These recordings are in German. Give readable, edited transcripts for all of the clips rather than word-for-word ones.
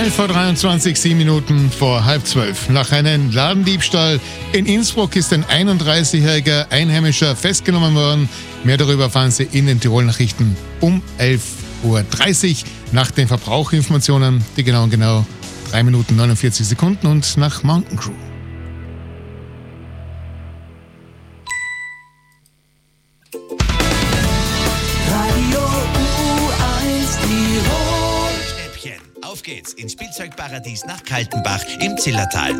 11:23, 7 Minuten vor 11:30. Nach einem Ladendiebstahl in Innsbruck ist ein 31-jähriger Einheimischer festgenommen worden. Mehr darüber erfahren Sie in den Tirol-Nachrichten um 11:30 Uhr nach den Verbraucherinformationen, die genau 3 Minuten 49 Sekunden und nach Mountain Crew. Auf geht's ins Spielzeugparadies nach Kaltenbach im Zillertal.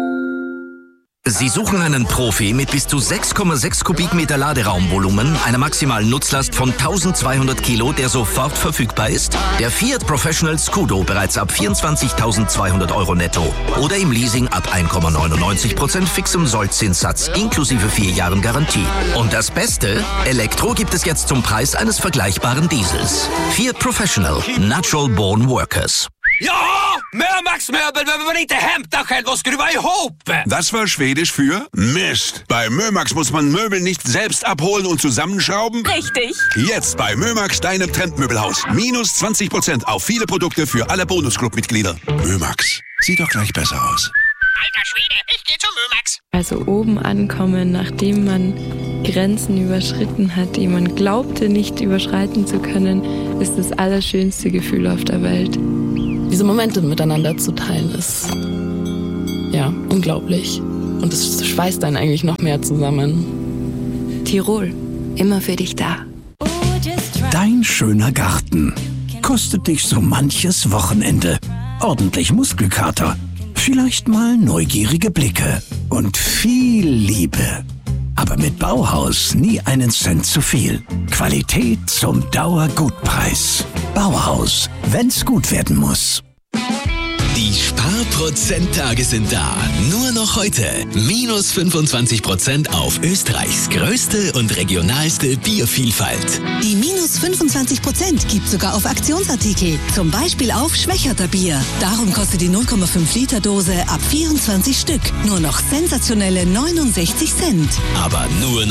Sie suchen einen Profi mit bis zu 6,6 Kubikmeter Laderaumvolumen, einer maximalen Nutzlast von 1200 Kilo, der sofort verfügbar ist? Der Fiat Professional Scudo bereits ab 24.200 Euro netto oder im Leasing ab 1,99% fixem Sollzinssatz inklusive 4 Jahren Garantie. Und das Beste? Elektro gibt es jetzt zum Preis eines vergleichbaren Diesels. Fiat Professional, Natural Born Workers. Ja, Mömax-Möbel, wenn wir nicht hemtachel, was skruva ihop. Das war Schwedisch für Mist. Bei Mömax muss man Möbel nicht selbst abholen und zusammenschrauben. Richtig. Jetzt bei Mömax, deinem Trendmöbelhaus. Minus 20% auf viele Produkte für alle Bonusclub-Mitglieder. Mömax, sieht doch gleich besser aus. Alter Schwede, ich geh zu Mömax. Also oben ankommen, nachdem man Grenzen überschritten hat, die man glaubte nicht überschreiten zu können, ist das allerschönste Gefühl auf der Welt. Diese Momente miteinander zu teilen ist, ja, unglaublich. Und es schweißt einen eigentlich noch mehr zusammen. Tirol, immer für dich da. Dein schöner Garten kostet dich so manches Wochenende. Ordentlich Muskelkater, vielleicht mal neugierige Blicke und viel Liebe. Aber mit Bauhaus nie einen Cent zu viel. Qualität zum Dauergutpreis. Bauhaus, wenn's gut werden muss. Die Sparprozenttage sind da. Nur noch heute. Minus 25% auf Österreichs größte und regionalste Biervielfalt. Die minus 25% gibt sogar auf Aktionsartikel. Zum Beispiel auf Schwächerter Bier. Darum kostet die 0,5 Liter Dose ab 24 Stück nur noch sensationelle 69 Cent. Aber nur